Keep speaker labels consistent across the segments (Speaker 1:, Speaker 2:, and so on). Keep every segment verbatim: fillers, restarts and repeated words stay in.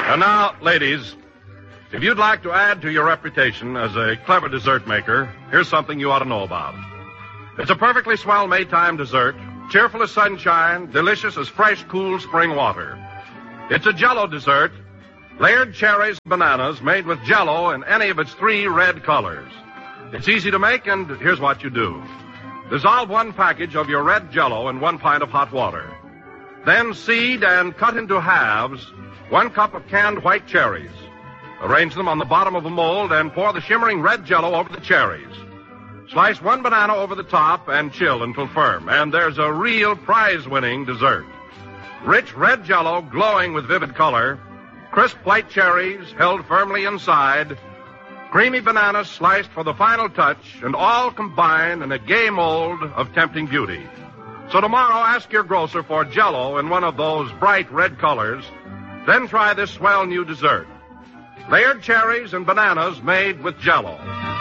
Speaker 1: And now, ladies, if you'd like to add to your reputation as a clever dessert maker, here's something you ought to know about. It's a perfectly swell Maytime dessert, cheerful as sunshine, delicious as fresh, cool spring water. It's a Jell-O dessert, layered cherries and bananas made with Jell-O in any of its three red colors. It's easy to make, and here's what you do. Dissolve one package of your red Jell-O in one pint of hot water. Then seed and cut into halves one cup of canned white cherries. Arrange them on the bottom of a mold and pour the shimmering red Jell-O over the cherries. Slice one banana over the top and chill until firm, and there's a real prize-winning dessert. Rich red Jell-O glowing with vivid color, crisp white cherries held firmly inside, creamy bananas sliced for the final touch, and all combined in a gay mold of tempting beauty. So tomorrow, ask your grocer for Jell-O in one of those bright red colors. Then try this swell new dessert. Layered cherries and bananas made with Jell-O.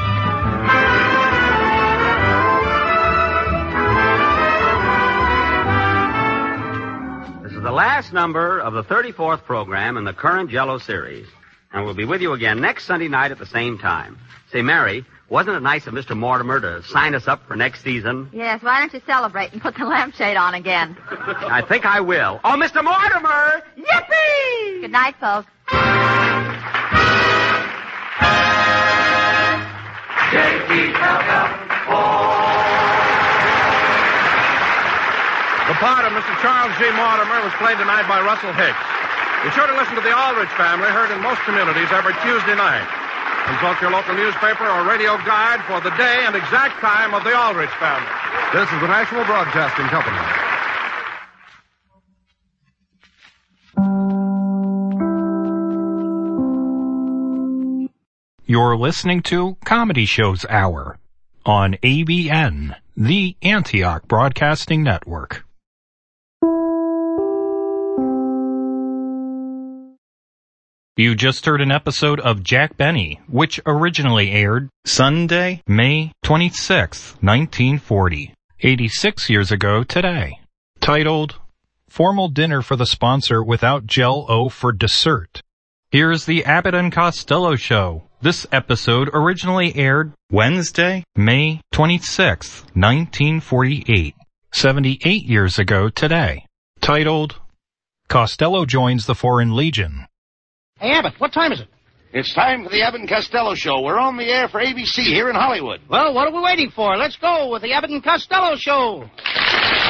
Speaker 2: This is the last number of the thirty-fourth program in the current Jell-O series. And we'll be with you again next Sunday night at the same time. Say, Mary, wasn't it nice of Mister Mortimer to sign us up for next season?
Speaker 3: Yes, why don't you celebrate and put the lampshade on again?
Speaker 2: I think I will. Oh, Mister Mortimer!
Speaker 3: Yippee! Good night, folks.
Speaker 4: J E L L O.
Speaker 1: The part of Mister Charles G. Mortimer was played tonight by Russell Hicks. Be sure to listen to the Aldrich Family, heard in most communities every Tuesday night. Consult your local newspaper or radio guide for the day and exact time of the Aldrich Family.
Speaker 5: This is the National Broadcasting Company.
Speaker 6: You're listening to Comedy Shows Hour on A B N, the Antioch Broadcasting Network. You just heard an episode of Jack Benny, which originally aired Sunday, May twenty-sixth, nineteen forty, eighty-six years ago today, titled Formal Dinner for the Sponsor Without Jell-O for Dessert. Here's the Abbott and Costello Show. This episode originally aired Wednesday, May twenty-sixth, nineteen forty-eight, seventy-eight years ago today, titled Costello Joins the Foreign Legion.
Speaker 7: Hey, Abbott, what time is it?
Speaker 8: It's time for the Abbott and Costello Show. We're on the air for A B C here in Hollywood.
Speaker 7: Well, what are we waiting for? Let's go with the Abbott and Costello Show.